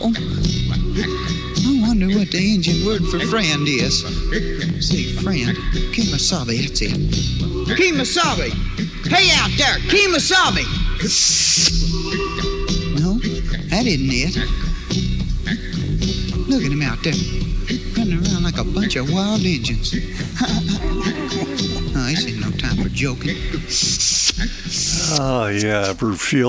I wonder what the Indian word for friend is. See, friend. Kemosabe, that's it. Kemosabe! Hey out there, Kemosabe! No, that isn't it. Look at him out there, running around like a bunch of wild Indians. Oh, this ain't no time for joking. Oh, yeah, Bruffield.